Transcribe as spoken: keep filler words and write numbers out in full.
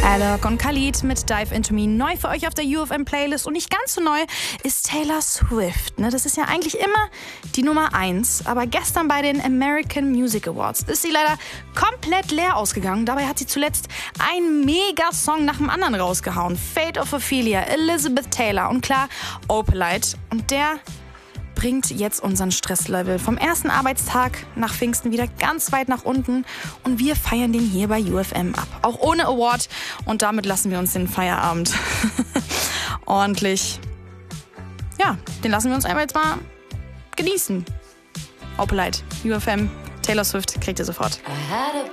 Alok und Khalid mit Dive Into Me. Neu für euch auf der U F M-Playlist und nicht ganz so neu ist Taylor Swift. Ne, das ist ja eigentlich immer die Nummer eins. Aber gestern bei den American Music Awards ist sie leider komplett leer ausgegangen. Dabei hat sie zuletzt einen Megasong nach dem anderen rausgehauen. Fate of Ophelia, Elizabeth Taylor und klar, Opalite. Und der bringt jetzt unseren Stresslevel vom ersten Arbeitstag nach Pfingsten wieder ganz weit nach unten und wir feiern den hier bei U F M ab. Auch ohne Award und damit lassen wir uns den Feierabend ordentlich, ja, den lassen wir uns einfach jetzt mal genießen. Opalite, U F M, Taylor Swift kriegt ihr sofort.